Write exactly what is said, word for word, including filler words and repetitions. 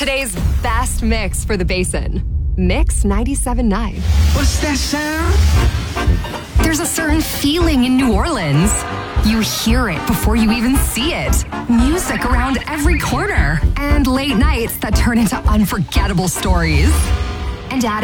Today's best mix for the Basin. Mix ninety-seven point nine. What's that sound? There's a certain feeling in New Orleans. You hear it before you even see it. Music around every corner. And late nights that turn into unforgettable stories. And Adam